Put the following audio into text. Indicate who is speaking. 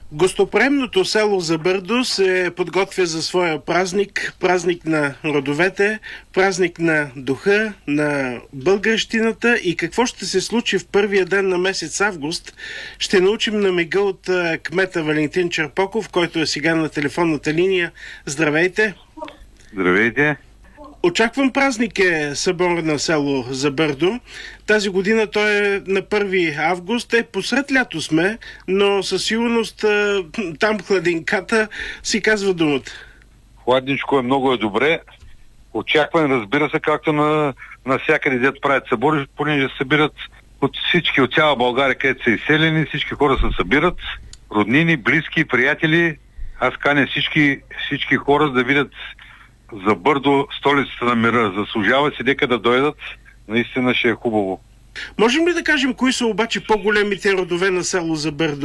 Speaker 1: Гостоприемното село Забърдо се подготвя за своя празник, празник на родовете, празник на духа, на българщината и какво ще се случи в първия ден на месец август, ще научим на мига от кмета Валентин Черпоков, който е сега на телефонната линия. Здравейте!
Speaker 2: Здравейте!
Speaker 1: Очакван празник е събор на село Забърдо. Тази година той е на 1 август. Посред лято сме, но със сигурност там хладинката си казва думата.
Speaker 2: Хладничко е, много е добре. Очакван, разбира се, както навсякъде дето правят събори, понеже събират от всички, от цяла България, където са изселени, всички хора се събират, роднини, близки, приятели. Аз каня всички хора да видят Забърдо, столицата на мира. Заслужава си дека да дойдат. Наистина ще е хубаво.
Speaker 1: Можем ли да кажем кои са обаче по-големите родове на село Забърдо?